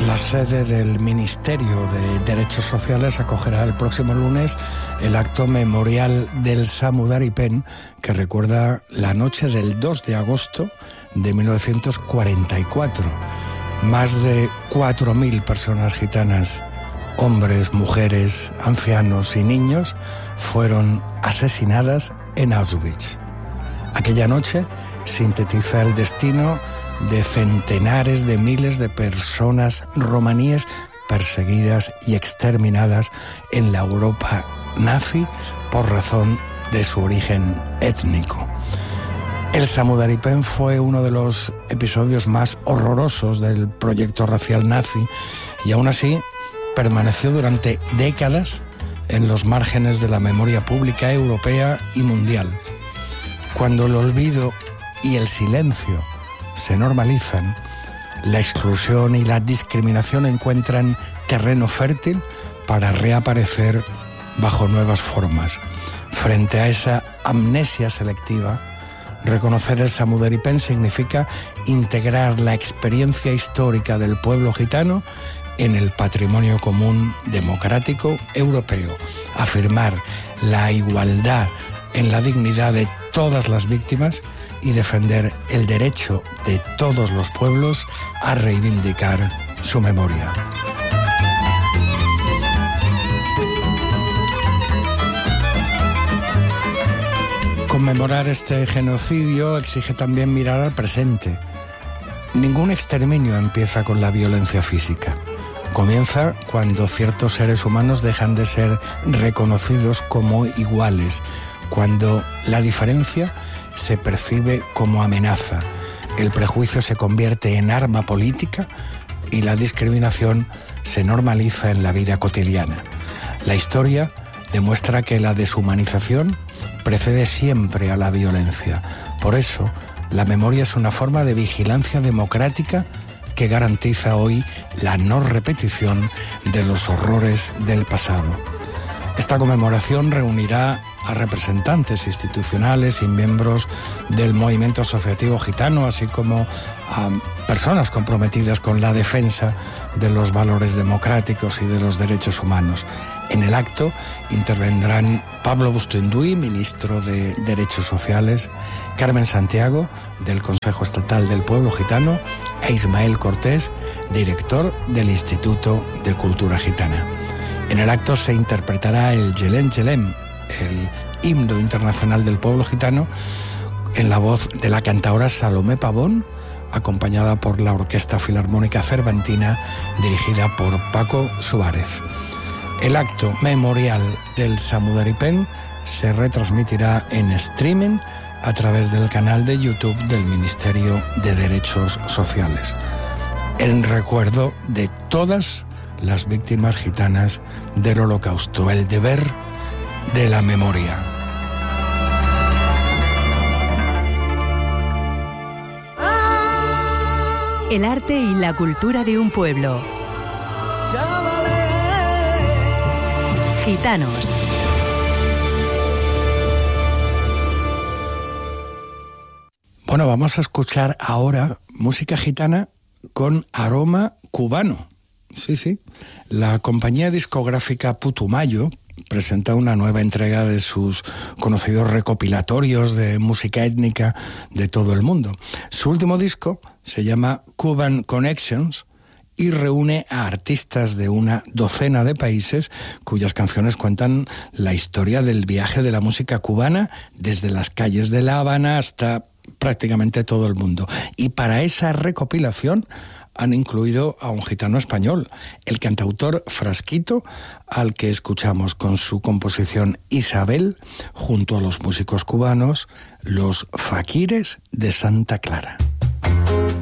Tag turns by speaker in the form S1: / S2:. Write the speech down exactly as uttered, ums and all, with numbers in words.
S1: La sede del Ministerio de Derechos Sociales acogerá el próximo lunes el acto memorial del Samudaripen, que recuerda la noche del dos de agosto de mil novecientos cuarenta y cuatro. Más de cuatro mil personas gitanas, hombres, mujeres, ancianos y niños, fueron asesinadas en Auschwitz. Aquella noche sintetiza el destino de centenares de miles de personas romaníes perseguidas y exterminadas en la Europa nazi por razón de su origen étnico. El Samudaripen fue uno de los episodios más horrorosos del proyecto racial nazi y aún así permaneció durante décadas en los márgenes de la memoria pública europea y mundial. Cuando el olvido y el silencio se normalizan, la exclusión y la discriminación encuentran terreno fértil para reaparecer bajo nuevas formas. Frente a esa amnesia selectiva, reconocer el Samudaripen significa integrar la experiencia histórica del pueblo gitano en el patrimonio común democrático europeo, afirmar la igualdad en la dignidad de todas las víctimas y defender el derecho de todos los pueblos a reivindicar su memoria. Conmemorar este genocidio exige también mirar al presente. Ningún exterminio empieza con la violencia física. Comienza cuando ciertos seres humanos dejan de ser reconocidos como iguales, cuando la diferencia se percibe como amenaza, el prejuicio se convierte en arma política y la discriminación se normaliza en la vida cotidiana. La historia demuestra que la deshumanización precede siempre a la violencia. Por eso, la memoria es una forma de vigilancia democrática que garantiza hoy la no repetición de los horrores del pasado. Esta conmemoración reunirá a representantes institucionales y miembros del movimiento asociativo gitano, así como a personas comprometidas con la defensa de los valores democráticos y de los derechos humanos. En el acto intervendrán Pablo Bustinduy, ministro de Derechos Sociales, Carmen Santiago, del Consejo Estatal del Pueblo Gitano, e Ismael Cortés, director del Instituto de Cultura Gitana. En el acto se interpretará el Yelem Yelem, el himno internacional del pueblo gitano, en la voz de la cantaora Salomé Pavón, acompañada por la Orquesta Filarmónica Cervantina, dirigida por Paco Suárez. El acto memorial del Samudaripen se retransmitirá en streaming a través del canal de YouTube del Ministerio de Derechos Sociales, en recuerdo de todas las víctimas gitanas del Holocausto, el deber de la memoria.
S2: El arte y la cultura de un pueblo. Gitanos.
S1: Bueno, vamos a escuchar ahora música gitana con aroma cubano. Sí, sí. La compañía discográfica Putumayo presenta una nueva entrega de sus conocidos recopilatorios de música étnica de todo el mundo. Su último disco se llama Cuban Connections y reúne a artistas de una docena de países cuyas canciones cuentan la historia del viaje de la música cubana desde las calles de La Habana hasta prácticamente todo el mundo. Y para esa recopilación han incluido a un gitano español, el cantautor Frasquito, al que escuchamos con su composición Isabel, junto a los músicos cubanos, los Faquires de Santa Clara.